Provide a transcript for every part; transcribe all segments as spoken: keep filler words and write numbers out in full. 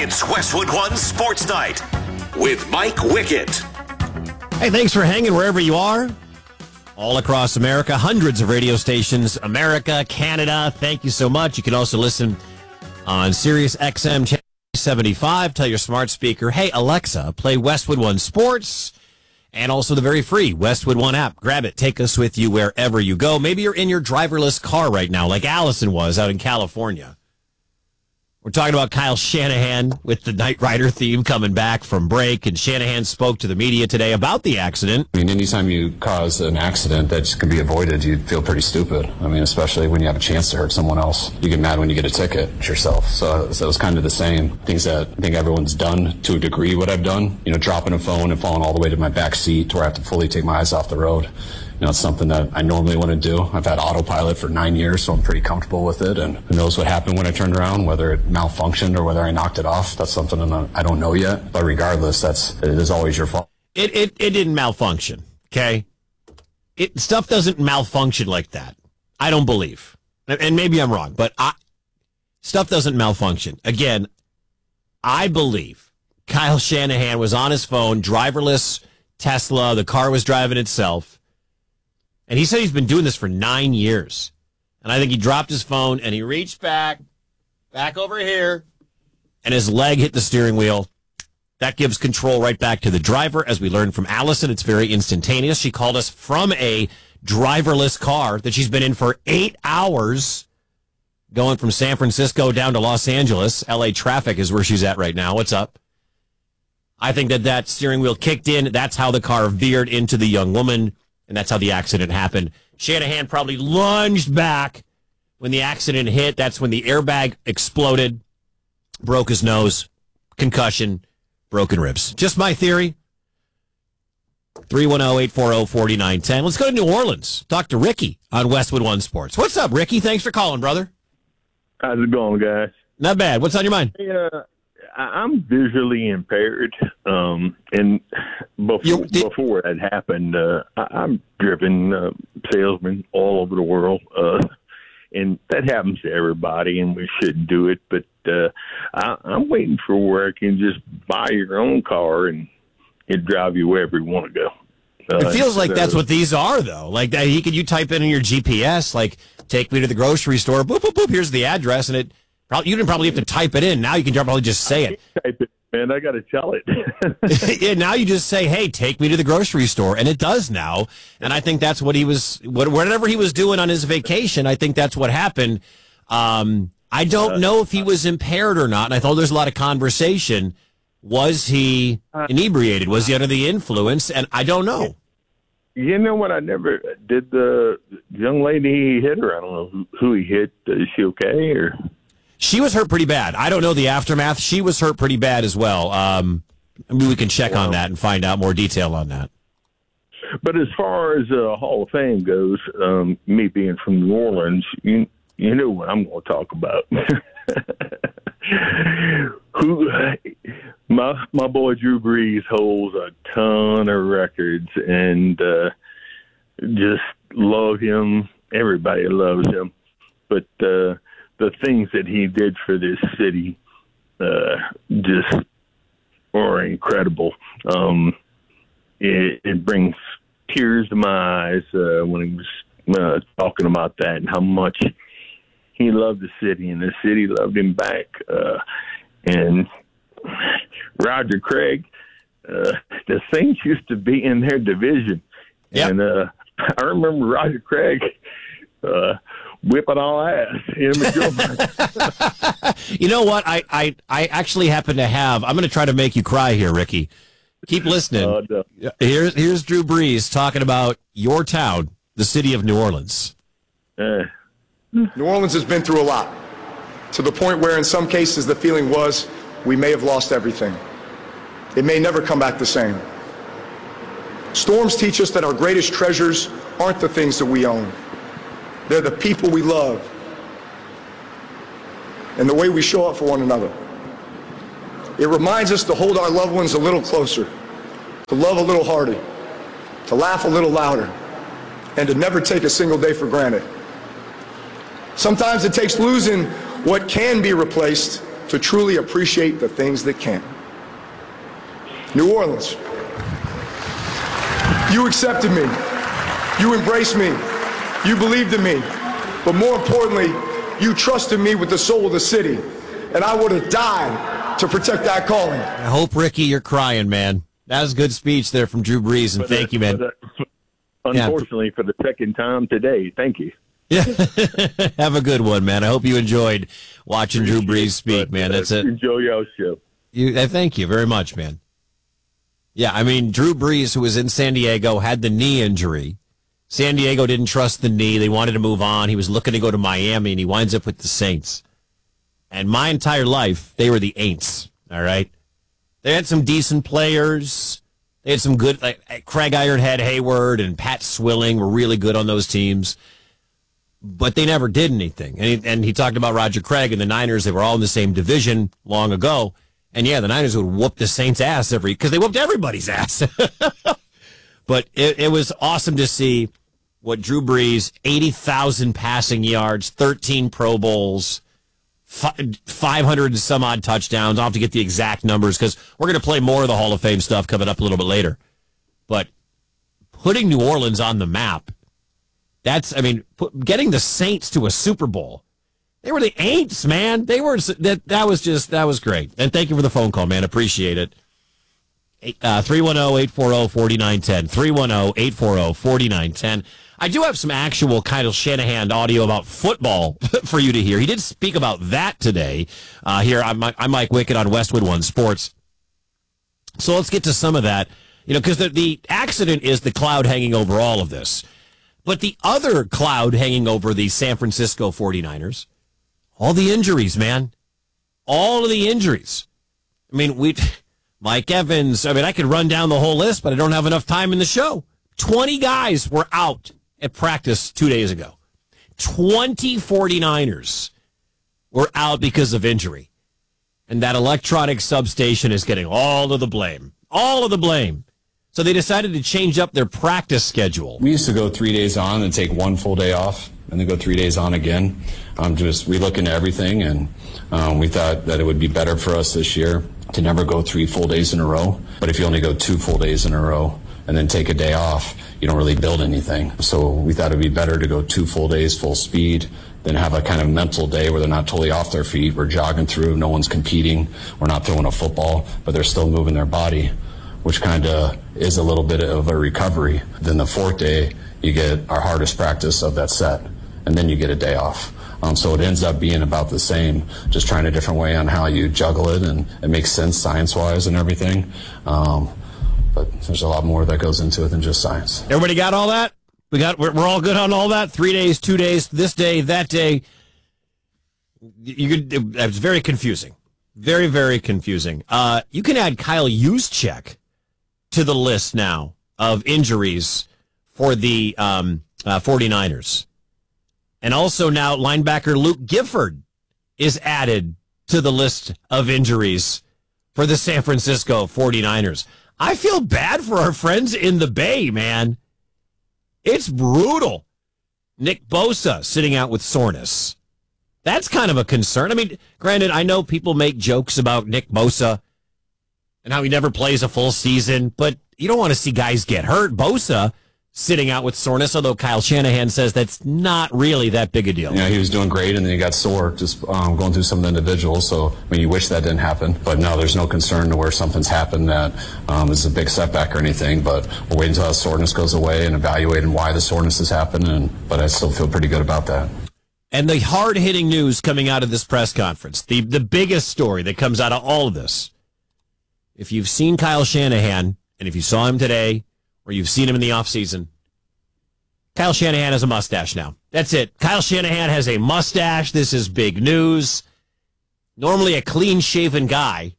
It's Westwood One Sports Night with Mike Wickett. Hey, thanks for hanging wherever you are. All across America, hundreds of radio stations, America, Canada. Thank you so much. You can also listen on Sirius X M Channel seventy-five. Tell your smart speaker, hey, Alexa, play Westwood One Sports. And also the very free Westwood One app. Grab it. Take us with you wherever you go. Maybe you're in your driverless car right now, like Allison was out in California. We're talking about Kyle Shanahan with the Knight Rider theme coming back from break, and Shanahan spoke to the media today about the accident. I mean, anytime you cause an accident that can be avoided, you feel pretty stupid. I mean, especially when you have a chance to hurt someone else. You get mad when you get a ticket yourself. So, so it's kind of the same things that I think everyone's done to a degree what I've done. You know, dropping a phone and falling all the way to my back seat to where I have to fully take my eyes off the road. You know, it's something that I normally want to do. I've had autopilot for nine years, so I'm pretty comfortable with it. And who knows what happened when I turned around, whether it malfunctioned or whether I knocked it off. That's something that I don't know yet. But regardless, that's it is always your fault. It it, it didn't malfunction, okay? It stuff doesn't malfunction like that. I don't believe. And maybe I'm wrong, but I, stuff doesn't malfunction. Again, I believe Kyle Shanahan was on his phone, driverless Tesla. The car was driving itself. And he said he's been doing this for nine years. And I think he dropped his phone and he reached back, back over here, and his leg hit the steering wheel. That gives control right back to the driver. As we learned from Allison, it's very instantaneous. She called us from a driverless car that she's been in for eight hours, going from San Francisco down to Los Angeles. L A traffic is where she's at right now. What's up? I think that that steering wheel kicked in. That's how the car veered into the young woman. And that's how the accident happened. Shanahan probably lunged back when the accident hit. That's when the airbag exploded, broke his nose, concussion, broken ribs. Just my theory. three one zero, eight four zero, four nine one zero. Let's go to New Orleans. Talk to Ricky on Westwood One Sports. What's up, Ricky? Thanks for calling, brother. How's it going, guys? Not bad. What's on your mind? Yeah, I'm visually impaired, um, and before, you, did, before that happened, uh, I, I'm driven uh, salesman all over the world, uh, and that happens to everybody, and we shouldn't do it. But uh, I, I'm waiting for where I can just buy your own car and it drive you wherever you want to go. Uh, it feels like so, that's what these are, though. Like that, you could you type in in your G P S, like take me to the grocery store. Boop boop boop. Here's the address, and it. Probably, you didn't probably have to type it in. Now you can probably just say it. Type it, man. I got to tell it. Yeah, now you just say, hey, take me to the grocery store. And it does now. And I think that's what he was, whatever he was doing on his vacation, I think that's what happened. Um, I don't know if he was impaired or not. And I thought there's a lot of conversation. Was he inebriated? Was he under the influence? And I don't know. You know what? I never did the young lady he hit her. I don't know who, who he hit. Is she okay? Or she was hurt pretty bad. I don't know the aftermath. She was hurt pretty bad as well. Um, maybe we can check wow. on that and find out more detail on that. But as far as uh, Hall of Fame goes, um, me being from New Orleans, you you know what I'm going to talk about. Who my my boy Drew Brees holds a ton of records, and uh, just love him. Everybody loves him, but. Uh, The things that he did for this city uh, just are incredible. Um, it, it brings tears to my eyes uh, when he was uh, talking about that and how much he loved the city and the city loved him back. Uh, and Roger Craig, uh, the Saints used to be in their division. Yep. And uh, I remember Roger Craig uh, whipping all ass. Him and Joe. You know what? I, I, I actually happen to have, I'm going to try to make you cry here, Ricky. Keep listening. Uh, no. Here's, here's Drew Brees talking about your town, the city of New Orleans. Uh. New Orleans has been through a lot, to the point where in some cases the feeling was we may have lost everything. It may never come back the same. Storms teach us that our greatest treasures aren't the things that we own. They're the people we love and the way we show up for one another. It reminds us to hold our loved ones a little closer, to love a little harder, to laugh a little louder, and to never take a single day for granted. Sometimes it takes losing what can be replaced to to truly appreciate the things that can. New Orleans, you accepted me. You embraced me. You believed in me. But more importantly, you trusted me with the soul of the city. And I would have died to protect that calling. I hope, Ricky, you're crying, man. That was a good speech there from Drew Brees, and for thank the, you, man. For the, unfortunately, yeah. for the second time today, thank you. Yeah, have a good one, man. I hope you enjoyed watching Drew Brees speak, but, man. That's uh, it. Enjoy your show. You, uh, thank you very much, man. Yeah, I mean, Drew Brees, who was in San Diego, had the knee injury. San Diego didn't trust the knee. They wanted to move on. He was looking to go to Miami, and he winds up with the Saints. And my entire life, they were the Aints, all right? They had some decent players. They had some good, like Craig Ironhead Hayward and Pat Swilling were really good on those teams. But they never did anything. And he, and he talked about Roger Craig and the Niners. They were all in the same division long ago. And, yeah, the Niners would whoop the Saints' ass every, because they whooped everybody's ass. But it, it was awesome to see what Drew Brees, eighty thousand passing yards, thirteen Pro Bowls, five hundred and some odd touchdowns. I'll have to get the exact numbers because we're going to play more of the Hall of Fame stuff coming up a little bit later. But putting New Orleans on the map, that's, I mean, put, getting the Saints to a Super Bowl. They were the Aints, man. They were, that, that was just, that was great. And thank you for the phone call, man. Appreciate it. Uh, three one zero, eight four zero, four nine one zero. three one zero, eight four zero, four nine one zero. I do have some actual Kyle Shanahan audio about football for you to hear. He did speak about that today. Uh, here, I'm, I'm Mike Wickett on Westwood One Sports. So let's get to some of that. You know, because the, the accident is the cloud hanging over all of this. But the other cloud hanging over the San Francisco forty-niners, all the injuries, man. All of the injuries. I mean, we... Mike Evans, I mean, I could run down the whole list, but I don't have enough time in the show. twenty guys were out at practice two days ago. twenty forty-niners were out because of injury. And that electronic substation is getting all of the blame. All of the blame. So they decided to change up their practice schedule. We used to go three days on and take one full day off, and then go three days on again. Um, just we look into everything, and um, we thought that it would be better for us this year to never go three full days in a row. But if you only go two full days in a row and then take a day off, you don't really build anything. So we thought it'd be better to go two full days full speed than have a kind of mental day where they're not totally off their feet. We're jogging through, no one's competing, we're not throwing a football, but they're still moving their body, which kind of is a little bit of a recovery. Then the fourth day, you get our hardest practice of that set, and then you get a day off. Um, so it ends up being about the same, just trying a different way on how you juggle it, and it makes sense science-wise and everything. Um, but there's a lot more that goes into it than just science. Everybody got all that? We got. We're, we're all good on all that? Three days, two days, this day, that day. You could, it was very confusing. Very, very confusing. Uh, you can add Kyle Juszczyk to the list now of injuries for the um, uh, forty-niners. And also now linebacker Luke Gifford is added to the list of injuries for the San Francisco forty-niners. I feel bad for our friends in the Bay, man. It's brutal. Nick Bosa sitting out with soreness. That's kind of a concern. I mean, granted, I know people make jokes about Nick Bosa and how he never plays a full season, but you don't want to see guys get hurt. Bosa sitting out with soreness, although Kyle Shanahan says that's not really that big a deal. Yeah, he was doing great, and then he got sore just um, going through some of the individuals. So, I mean, you wish that didn't happen. But no, there's no concern to where something's happened that um, is a big setback or anything. But we're waiting until the soreness goes away and evaluating why the soreness has happened. And but I still feel pretty good about that. And the hard-hitting news coming out of this press conference, the, the biggest story that comes out of all of this, if you've seen Kyle Shanahan, and if you saw him today, or you've seen him in the offseason, Kyle Shanahan has a mustache now. That's it. Kyle Shanahan has a mustache. This is big news. Normally a clean-shaven guy.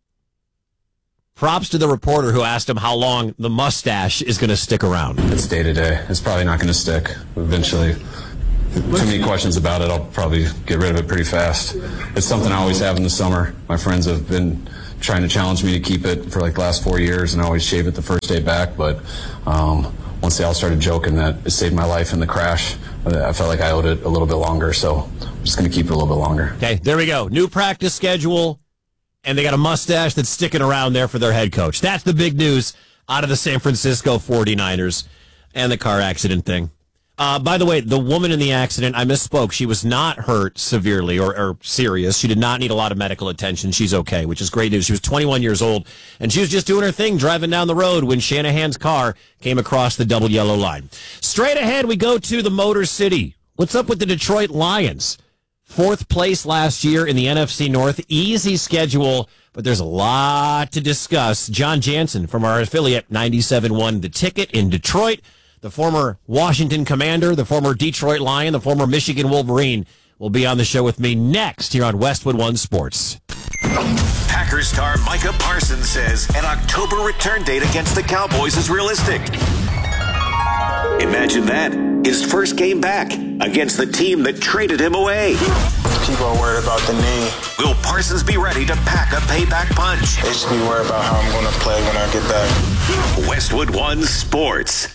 Props to the reporter who asked him how long the mustache is going to stick around. It's day-to-day. It's probably not going to stick eventually. Too many questions about it. I'll probably get rid of it pretty fast. It's something I always have in the summer. My friends have been trying to challenge me to keep it for like the last four years, and I always shave it the first day back. But um, once they all started joking that it saved my life in the crash I felt like I owed it a little bit longer, so I'm just going to keep it a little bit longer. Okay, there we go. New practice schedule, and they got a mustache that's sticking around there for their head coach. That's the big news out of the San Francisco forty-niners and the car accident thing. Uh, by the way, the woman in the accident, I misspoke. She was not hurt severely or, or serious. She did not need a lot of medical attention. She's okay, which is great news. She was twenty-one years old, and she was just doing her thing driving down the road when Shanahan's car came across the double yellow line. Straight ahead, we go to the Motor City. What's up with the Detroit Lions? Fourth place last year in the N F C North. Easy schedule, but there's a lot to discuss. John Jansen from our affiliate, ninety-seven point one The Ticket in Detroit. The former Washington Commander, the former Detroit Lion, the former Michigan Wolverine will be on the show with me next here on Westwood One Sports. Packers star Micah Parsons says an October return date against the Cowboys is realistic. Imagine that. His first game back against the team that traded him away. People are worried about the knee. Will Parsons be ready to pack a payback punch? They should be worried about how I'm going to play when I get back. Westwood One Sports.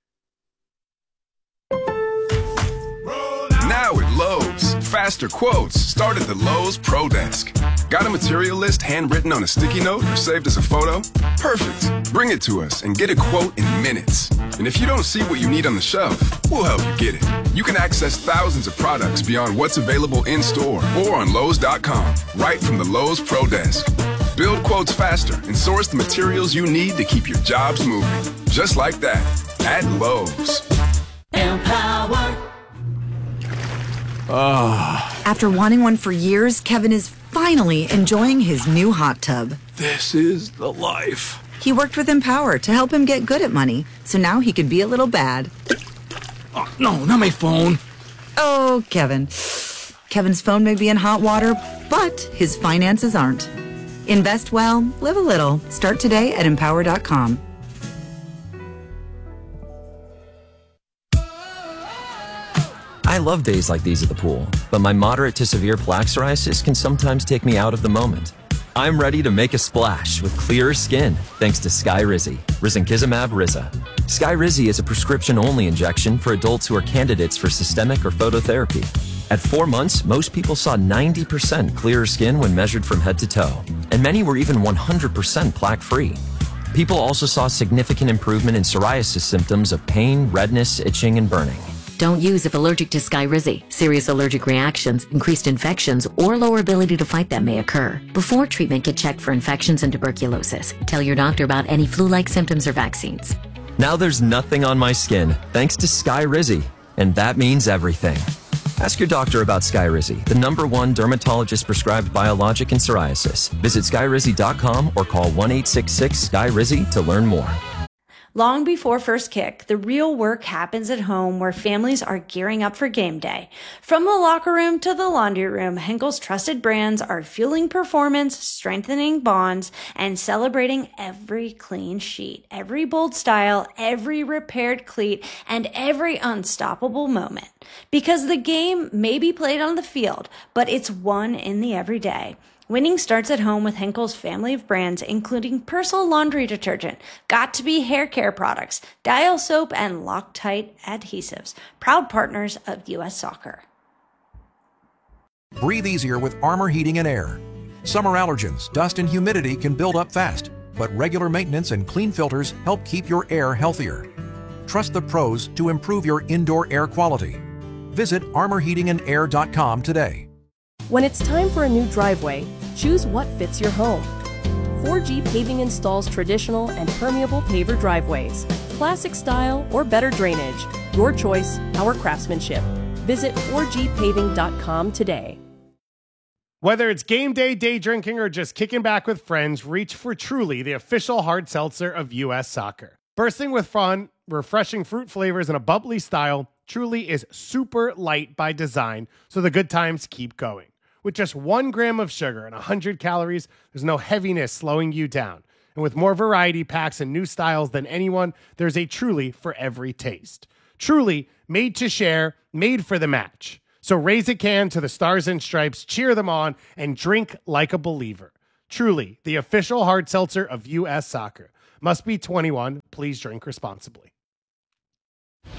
Now at Lowe's, faster quotes start at the Lowe's Pro Desk. Got a material list handwritten on a sticky note or saved as a photo? Perfect. Bring it to us and get a quote in minutes. And if you don't see what you need on the shelf, we'll help you get it. You can access thousands of products beyond what's available in store or on Lowe's dot com, right from the Lowe's Pro Desk. Build quotes faster and source the materials you need to keep your jobs moving. Just like that, at Lowe's. Empower. Oh. After wanting one for years, Kevin is finally enjoying his new hot tub. This is the life. He worked with Empower to help him get good at money, so now he could be a little bad. Oh, no, not my phone. Oh, Kevin. Kevin's phone may be in hot water, but his finances aren't. Invest well, live a little. Start today at empower dot com. I love days like these at the pool, but my moderate to severe plaque psoriasis can sometimes take me out of the moment. I'm ready to make a splash with clearer skin thanks to Skyrizi, risankizumab Riza. Skyrizi is a prescription-only injection for adults who are candidates for systemic or phototherapy. At four months, most people saw ninety percent clearer skin when measured from head to toe, and many were even one hundred percent plaque-free. People also saw significant improvement in psoriasis symptoms of pain, redness, itching, and burning. Don't use if allergic to Skyrizi. Serious allergic reactions, increased infections, or lower ability to fight them may occur. Before treatment, get checked for infections and tuberculosis. Tell your doctor about any flu-like symptoms or vaccines. Now there's nothing on my skin thanks to Skyrizi, and that means everything. Ask your doctor about Skyrizi, the number one dermatologist-prescribed biologic in psoriasis. Visit skyrizi dot com or call one eight six six Sky Rizi to learn more. Long before first kick, the real work happens at home where families are gearing up for game day. From the locker room to the laundry room, Henkel's trusted brands are fueling performance, strengthening bonds, and celebrating every clean sheet, every bold style, every repaired cleat, and every unstoppable moment. Because the game may be played on the field, but it's won in the everyday. Winning starts at home with Henkel's family of brands, including Persil laundry detergent, Got2b hair care products, Dial soap, and Loctite adhesives, proud partners of U S Soccer. Breathe easier with Armor Heating and Air. Summer allergens, dust, and humidity can build up fast, but regular maintenance and clean filters help keep your air healthier. Trust the pros to improve your indoor air quality. Visit armor heating and air dot com today. When it's time for a new driveway, choose what fits your home. four G Paving installs traditional and permeable paver driveways, classic style or better drainage. Your choice, our craftsmanship. Visit four G paving dot com today. Whether it's game day, day drinking, or just kicking back with friends, reach for Truly, the official hard seltzer of U S Soccer. Bursting with fun, refreshing fruit flavors, and a bubbly style, Truly is super light by design, so the good times keep going. With just one gram of sugar and one hundred calories, there's no heaviness slowing you down. And with more variety packs and new styles than anyone, there's a Truly for every taste. Truly, made to share, made for the match. So raise a can to the Stars and Stripes, cheer them on, and drink like a believer. Truly, the official hard seltzer of U S Soccer. Must be twenty-one. Please drink responsibly.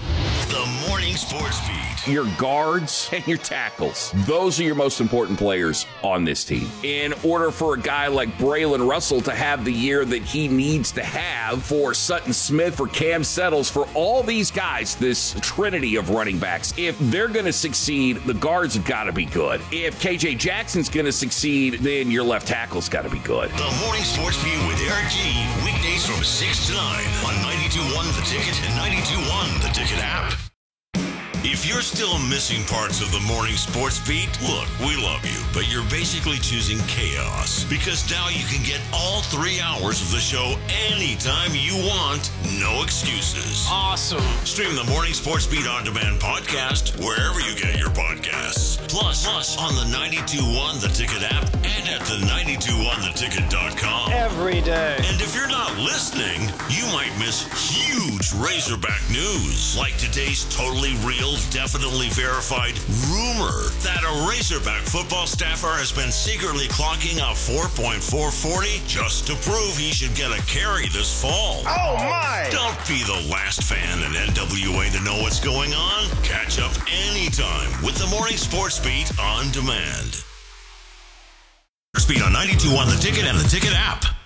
The Morning Sports Beat. Your guards and your tackles. Those are your most important players on this team. In order for a guy like Braylon Russell to have the year that he needs to have, for Sutton Smith, for Cam Settles, for all these guys, this trinity of running backs, if they're going to succeed, the guards have got to be good. If K J Jackson's going to succeed, then your left tackle's got to be good. The Morning Sports Beat with Eric G. Weekdays from six to nine on ninety-two point one The Ticket and ninety-two point one The Ticket app. If you're still missing parts of the Morning Sports Beat, look, we love you, but you're basically choosing chaos, because now you can get all three hours of the show anytime you want. No excuses. Awesome. Stream the Morning Sports Beat On Demand podcast wherever you get your podcasts. Plus, plus on the ninety-two point one The Ticket app and at the ninety-two point one the ticket dot com. Every day. And if you're not listening, you might miss huge Razorback news, like today's totally real, definitely verified rumor that a Razorback football staffer has been secretly clocking a four point four forty just to prove he should get a carry this fall. Oh, my! Don't be the last fan in N W A to know what's going on. Catch up anytime with the Morning Sports Beat On Demand. Speed on ninety-two point one The Ticket and the Ticket app.